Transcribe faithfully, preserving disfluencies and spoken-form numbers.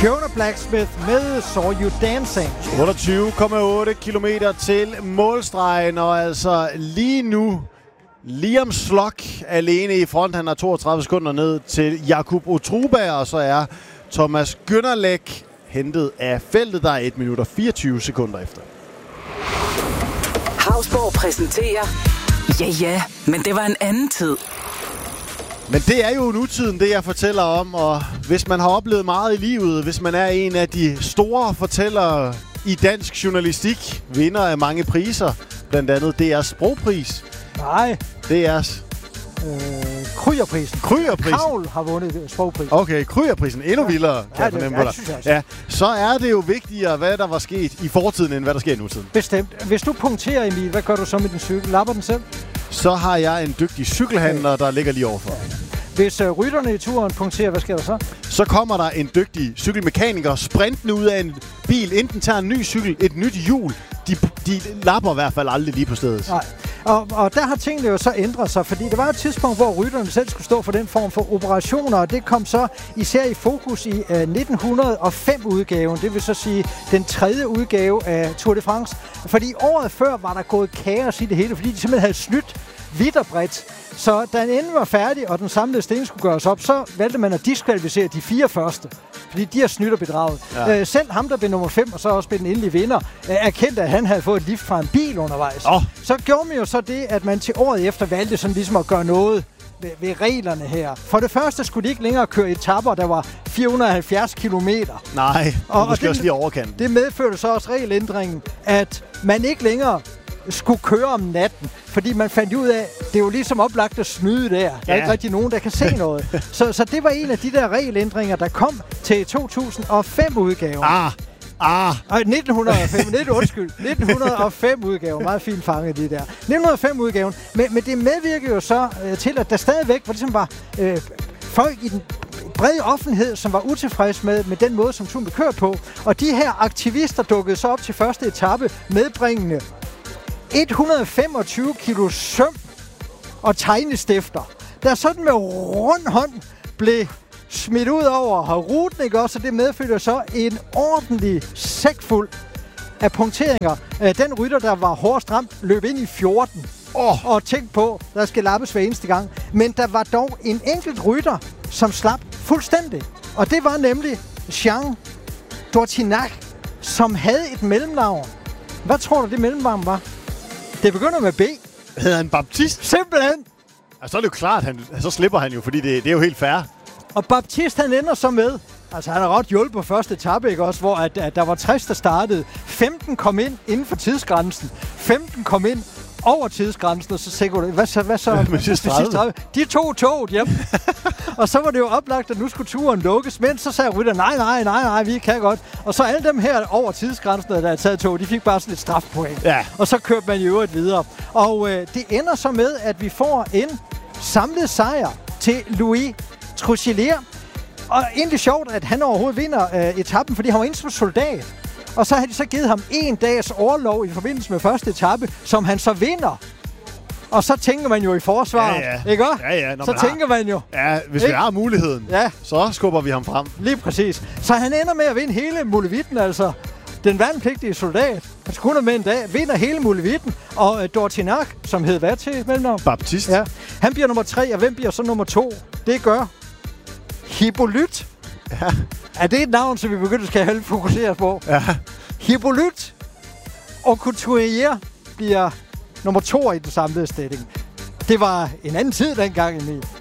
Fiona Blacksmith med Saw You Dancing. otteogtyve komma otte kilometer til målstregen, og altså lige nu Liam Slock alene i front. Han har toogtredive sekunder ned til Jakub Otruba, og så er Thomas Gynnerlæk hentet af feltet, der er et minut og fireogtyve sekunder efter. Hausborg præsenterer... Ja, ja, men det var en anden tid. Men det er jo nutiden, det jeg fortæller om, og hvis man har oplevet meget i livet, hvis man er en af de store fortællere i dansk journalistik, vinder af mange priser, blandt andet D R's sprogpris. Nej. D R's... Øh, Krygerprisen. Krygerprisen. Kravl har vundet sprogprisen. Okay, Krygerprisen. Endnu ja. vildere, kan ja, jeg fornemme det, på dig. Jeg også. Ja, så er det jo vigtigere, hvad der var sket i fortiden, end hvad der sker i nutiden. Bestemt. Hvis du punkterer, Emil, hvad gør du så med din cykel? Lapper den selv? Så har jeg en dygtig cykelhandler, okay. der ligger lige overfor. Ja. Hvis uh, rytterne i turen punkterer, hvad sker der så? Så kommer der en dygtig cykelmekaniker sprintende ud af en bil. Enten tager en ny cykel, et nyt hjul. De, de lapper i hvert fald aldrig lige på stedet. Nej. Og, og der har tingene jo så ændret sig, fordi der var et tidspunkt, hvor rytterne selv skulle stå for den form for operationer, og det kom så især i fokus i uh, nitten hundrede og fem-udgaven, det vil så sige den tredje udgave af Tour de France. Fordi året før var der gået kaos i det hele, fordi de simpelthen havde snydt vidt og bredt. Så da den endelig var færdig, og den samlede stilling skulle gøres op, så valgte man at diskvalificere de fire første. Fordi de har snydt og bedraget. Ja. Øh, selv ham, der blev nummer fem, og så også blev den endelige vinder, øh, erkendte, at han havde fået et lift fra en bil undervejs. Oh. Så gjorde man jo så det, at man til året efter valgte sådan ligesom at gøre noget ved, ved reglerne her. For det første skulle de ikke længere køre etaper, der var fire hundrede og halvfjerds kilometer. Nej, og, måske og også lige overkanten. Det medførte så også regelændringen, at man ikke længere skulle køre om natten, fordi man fandt ud af, det er jo ligesom oplagt at snyde der. Der er ja. ikke rigtig nogen, der kan se noget. så, så det var en af de der regelændringer, der kom til to tusind og fem-udgaven. Ah, ah. Og nitten hundrede og fem, lidt undskyld, nitten hundrede og fem-udgaven. Meget fint fanget, de der. nitten hundrede og fem-udgaven. Men, men det medvirker jo så øh, til, at der stadigvæk var, ligesom var øh, folk i den brede offentlighed, som var utilfreds med, med den måde, som turen blev kørt på. Og de her aktivister dukkede så op til første etape medbringende et hundrede og femogtyve kilo søm og tegnestifter, der sådan med rund hånd blev smidt ud over ruten, ikke også? Og det medførte så en ordentlig sæk fuld af punkteringer. Den rytter, der var hårdest ramt, løb ind i fjorten. Oh. Og tænkte på, der skal lappes hver eneste gang. Men der var dog en enkelt rytter, som slap fuldstændig. Og det var nemlig Jean Dortinac, som havde et mellemnavn. Hvad tror du, det mellemnavn var? Det begynder med B. Hedder han Baptiste? Simpelthen. Altså, så er det jo klart, han, så slipper han jo, fordi det, det er jo helt fair. Og Baptiste, han ender så med, altså han har ret hjulpet på første etape, ikke også, hvor at, at der var tres, der startede. femten kom ind inden for tidsgrænsen. femten kom ind over tidsgrænsen, og så tænker du, hvad så? Hvad så? Med sidste tredive. De tog toget hjem. Og så var det jo oplagt, at nu skulle turen lukkes. Men så sagde rytter, nej, nej, nej, nej, vi kan godt. Og så alle dem her over tidsgrænsen, der havde taget tog, de fik bare sådan et strafpoint. Ja. Og så kørte man i øvrigt videre. Og øh, det ender så med, at vi får en samlet sejr til Louis Truchelier. Og egentlig sjovt, at han overhovedet vinder øh, etappen, fordi han var inde som soldat. Og så har de så givet ham en dags orlov i forbindelse med første etape, som han så vinder. Og så tænker man jo i forsvaret, ja, ja. ikke? Ja, ja. Så man tænker har, man jo. Ja, hvis ikke? vi har muligheden, ja. så skubber vi ham frem. Lige præcis. Så han ender med at vinde hele Mulevitten, altså. Den værnepligtige soldat, han skulle med en dag, vinder hele Mulevitten. Og uh, Dortinac, som hed hvad til mellemnavn? Baptiste. Ja. Han bliver nummer tre, og hvem bliver så nummer to? Det gør Hippolyte. Ja. Er det et navn, som vi begynder skal have fokusere på? Ja. Hippolyte og Couturier bliver nummer to i den samlede stilling. Det var en anden tid dengang, Emil.